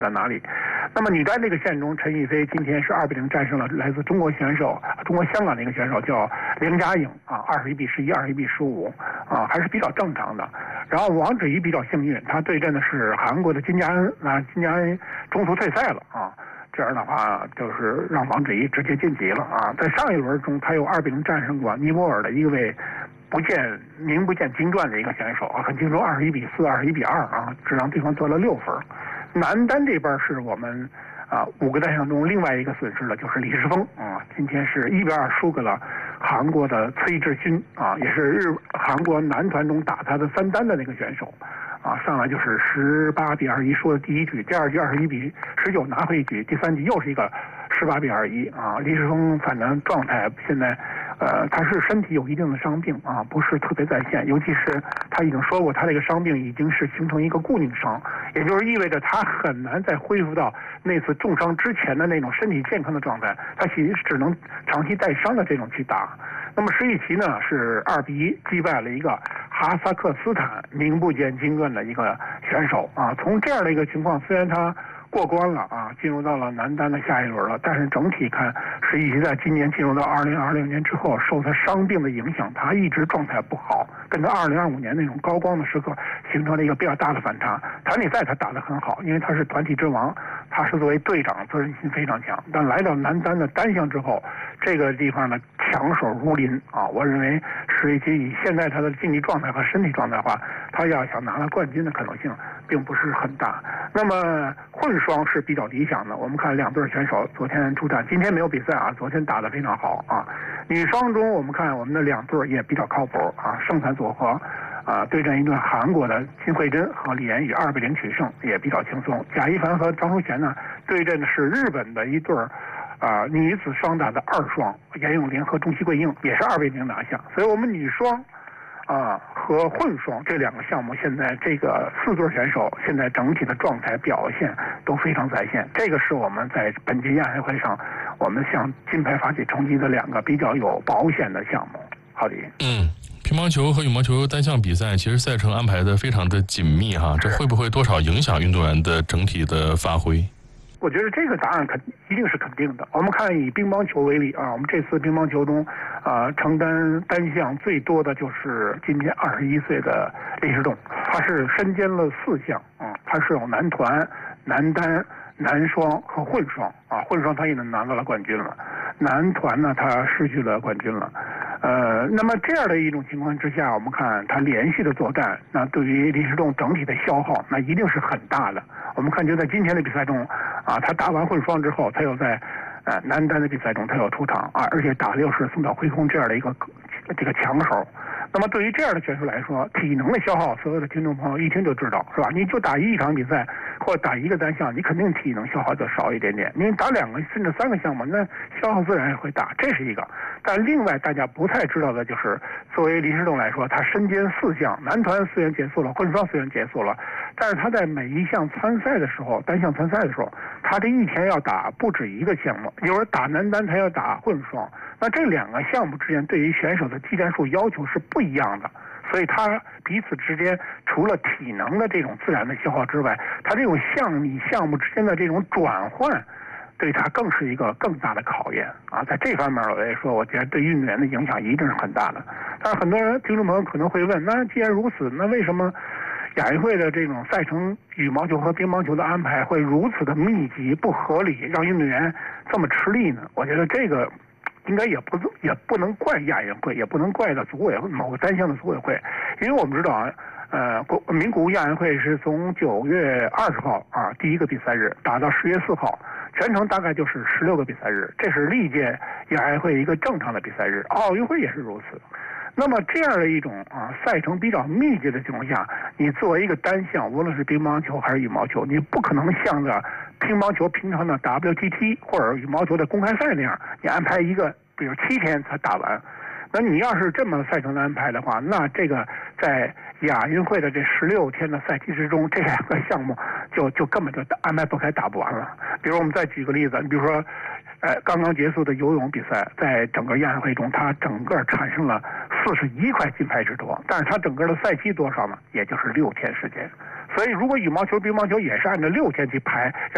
在哪里？那么女单这个线中，陈雨菲今天是2-0战胜了来自中国香港的一个选手叫凌佳颖啊，21-11、21-15啊，还是比较正常的。然后王芷怡比较幸运，她对阵的是韩国的金佳恩啊，金佳恩中途退赛了啊。这样的话，就是让王芷怡直接晋级了啊！在上一轮中，他又2-0战胜过尼泊尔的一位名不见经传的一个选手啊，很清楚21-4、21-2啊，只让对方得了6分。男单这边是我们5个单项中另外一个损失的就是李世峰啊，今天是1-2输给了韩国的崔智勋啊，也是韩国男团中打他的3单的那个选手。啊，上来就是18-21输了第一局，第二局21-19拿回一局，第三局又是一个18-21啊。李世峰反正状态现在，他是身体有一定的伤病啊，不是特别在线，尤其是他已经说过，他这个伤病已经是形成一个固定伤，也就是意味着他很难再恢复到那次重伤之前的那种身体健康的状态，他只能长期带伤的这种去打。那么石宇奇呢是2-1击败了一个哈萨克斯坦名不见经传的一个选手啊。从这样的一个情况，虽然他过关了啊，进入到了男单的下一轮了，但是整体看石宇奇在今年进入到2026年之后，受他伤病的影响，他一直状态不好，跟他2025年那种高光的时刻形成了一个比较大的反差。团体赛他打得很好，因为他是团体之王，他是作为队长责任心非常强，但来到男单的单项之后，这个地方呢强手如林啊！我认为石宇奇以现在他的竞技状态和身体状态的话，他要想拿到冠军的可能性并不是很大。那么混双是比较理想的，我们看2对选手昨天出战，今天没有比赛啊，昨天打得非常好啊。女双中我们看我们的2对也比较靠谱啊，盛产组合啊对阵一对韩国的金惠珍和李妍宇2-0取胜，也比较轻松。贾一凡和张淑贤呢对阵的是日本的一对女子双打的2双，严咏琳和中西桂英也是2-0拿下。所以我们女双和混双这2个项目，现在这个4对选手现在整体的状态表现都非常在线，这个是我们在本届亚运会上我们向金牌发起冲击的2个比较有保险的项目。好的。 乒乓球和羽毛球单项比赛其实赛程安排的非常的紧密哈，这会不会多少影响运动员的整体的发挥？ 我觉得这个答案一定是肯定的。我们看以乒乓球为例啊，我们这次乒乓球中承担单项最多的就是今年21岁的李世栋，他是身兼了4项啊，他是有男团、男单、男双和混双啊，混双他也拿到了冠军了，男团呢他失去了冠军了。那么这样的一种情况之下，我们看他连续的作战，那对于李世栋整体的消耗，那一定是很大的。我们看就在今天的比赛中啊，他打完混双之后，他又在男单的比赛中他又出场啊，而且打的又是松岛辉空这样的一个这个强手。那么对于这样的选手来说，体能的消耗，所有的听众朋友一听就知道，是吧？你就打一场比赛或者打一个单项，你肯定体能消耗就少一点点。你打2个甚至3个项目，那消耗自然也会大，这是一个。但另外大家不太知道的就是，作为李世栋来说，他身兼4项，男团虽然结束了，混双虽然结束了，但是他在每一项参赛的时候，单项参赛的时候，他这一天要打不止1个项目，有人打男单，他要打混双。那这2个项目之间对于选手的技战术要求是不一样的，所以他彼此之间除了体能的这种自然的消耗之外，他这种项目之间的这种转换，对他更是一个更大的考验啊！在这方面我来说，我觉得对运动员的影响一定是很大的。但是很多人听众朋友可能会问，那既然如此，那为什么亚运会的这种赛程羽毛球和乒乓球的安排会如此的密集不合理，让运动员这么吃力呢？我觉得这个应该也不能怪亚运会，也不能怪到组委会某个单项的组委会，因为我们知道名古屋亚运会是从9月20号啊第一个比赛日打到10月4号，全程大概就是16个比赛日，这是历届亚运会一个正常的比赛日，奥运会也是如此。那么这样的一种赛程比较密集的情况下，你作为一个单项，无论是乒乓球还是羽毛球，你不可能像着乒乓球平常的 WTT 或者羽毛球的公开赛那样，你安排一个比如7天才打完。那你要是这么赛程的安排的话，那这个在亚运会的这16天的赛期之中，这2个项目就根本就安排不开，打不完了。比如我们再举个例子，你比如说刚刚结束的游泳比赛，在整个亚运会中，它整个产生了41块金牌之多，但是它整个的赛期多少呢？也就是6天时间。所以如果羽毛球、乒乓球也是按照6天去排，